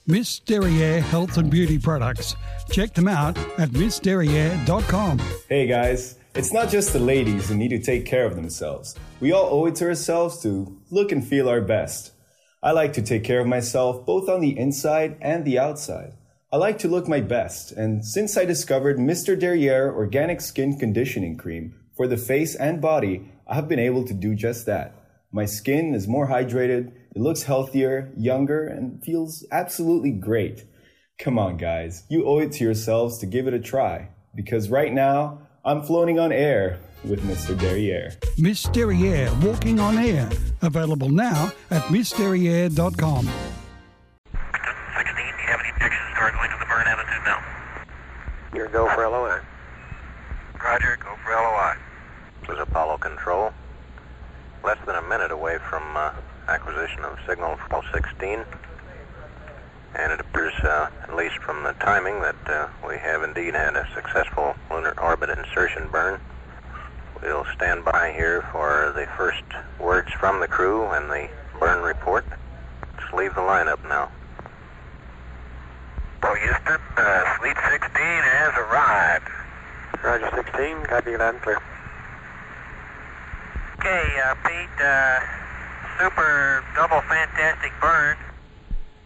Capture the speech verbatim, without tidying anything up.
Miss Derriere Health and Beauty Products. Check them out at miss derriere dot com. Hey guys, it's not just the ladies who need to take care of themselves. We all owe it to ourselves to look and feel our best. I like to take care of myself both on the inside and the outside. I like to look my best, and since I discovered Mister Derriere Organic Skin Conditioning Cream for the face and body, I have been able to do just that. My skin is more hydrated, it looks healthier, younger, and feels absolutely great. Come on guys, you owe it to yourselves to give it a try, because right now, I'm floating on air with Mister Derriere. Miss Derriere Walking on Air. Available now at miss derriere dot com. sixteen, do you have any pictures going to the burn attitude now? You're go for L O I. Roger, go for L O I. This is Apollo Control. Less than a minute away from uh, acquisition of signal from sixteen. And it appears, uh, at least from the timing, that uh, we have indeed had a successful lunar orbit insertion burn. We'll stand by here for the first words from the crew and the burn report. Just leave the lineup now. Oh, Houston, uh, Fleet sixteen has arrived. Roger, sixteen. Copy you loud and clear. Okay, uh, Pete, uh, super double fantastic burn.